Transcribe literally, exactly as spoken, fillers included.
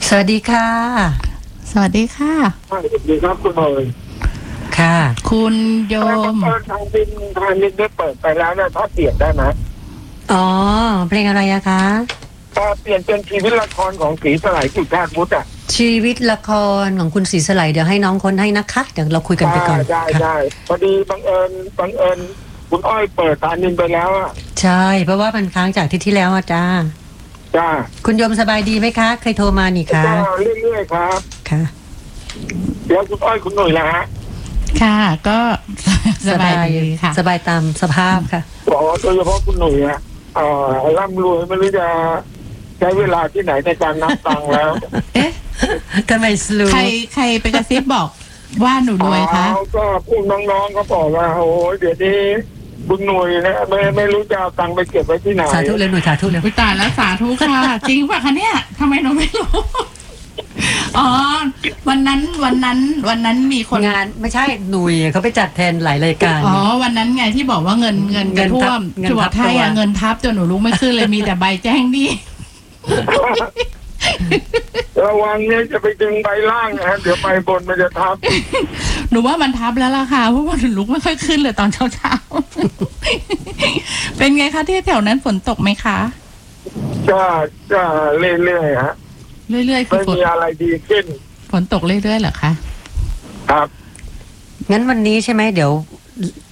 สวัสดีค่ะสวัสดีค่ะสวัสดีครับคุณเอ๋ยค่ะคุณโยมทางบินทางบินได้เปิดไปแล้วนะถ้าเปลี่ยนได้ไหมอ๋อเพลงอะไรอะคะถ้าเปลี่ยนเป็นชีวิตละครของศรีสลายกิจการวุฒิอะชีวิตละครของคุณศรีสไลเดี๋ยวให้น้องคนให้นะคะเดี๋ยวเราคุยกันไปก่อนได้ได้พอดีบังเอิญบังเอิญคุณอ้อยเปิดทางบินไปแล้วอะใช่เพราะว่ามันค้างจากที่ที่แล้วอะจ้าจ้าคุณโยมสบายดีไหมคะเคยโทรมานี่คะเรื่อยๆครับค่ะเดี๋ยวคุณอ้อยคุณหนุ่ยละฮะค่ะก็สบายดีค่ะสบายตามสภาพค่ะบอกโดยเฉพาะคุณหนุ่ยอะเอ่อร่ำรวยไม่รู้จะใช้เวลาที่ไหนในการนับตังค์แล้วเอ๊ะทำไมสลูใครใครไปกระซิบบอกว่าหนูรวยคะก็พวกน้องๆเขาบอกว่าโอ้ยเดี๋ยวนี้บุญหน่วยนะไม่ไม่รู้จะเอาตังค์ไปเก็บไว้ที่ไหนสาธุเลยหน่วยสาธุเลยตายแล้วสาธุค่ะจริงป่ะคะเนี่ยทำไมหนูไม่รู้อ๋อวันนั้นวันนั้นวันนั้นมีคนงานไม่ใช่หน่วยเขาไปจัดแทนหลายรายการอ๋อวันนั้นไงที่บอกว่าเงินเงินกระท่วมจะบอกไทยเงินทับจนหนูลุกไม่ขึ้นเลยมีแต่ใบแจ้งหนี้ระวังเนี่ยจะไปดึงใบล่างนะเดี๋ยวใบบนมันจะทับหนูว่ามันทับแล้วล่ะค่ะเพราะว่าหนูลุกไม่ค่อยขึ้นเลยตอนเช้าเช้าเป็นไงคะที่แถวนั้นฝนตกไหมคะก็ก็เรื่อยๆฮะเรื่อยๆคือไม่มีอะไรดีขึ้นฝนตกเรื่อยๆเหรอคะครับงั้นวันนี้ใช่ไหมเดี๋ยว